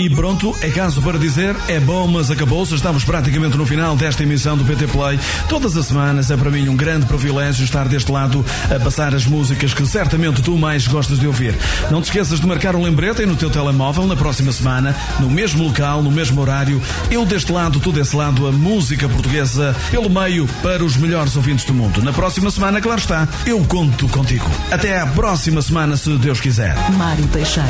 E pronto, é caso para dizer, é bom, mas acabou-se. Estamos praticamente no final desta emissão do PT Play. Todas as semanas é para mim um grande privilégio estar deste lado a passar as músicas que certamente tu mais gostas de ouvir. Não te esqueças de marcar um lembrete aí no teu telemóvel na próxima semana, no mesmo local, no mesmo horário. Eu deste lado, tu desse lado, a música portuguesa pelo meio para os melhores ouvintes do mundo. Na próxima semana, claro está, eu conto contigo. Até à próxima semana, se Deus quiser. Mário Teixeira.